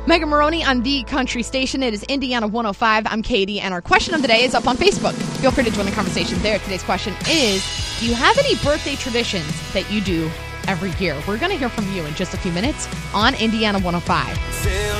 Megan Maroney on the Country Station. It is Indiana 105. I'm Katie, and our question of the day is up on Facebook. Feel free to join the conversation there. Today's question is, do you have any birthday traditions that you do every year? We're going to hear from you in just a few minutes on Indiana 105.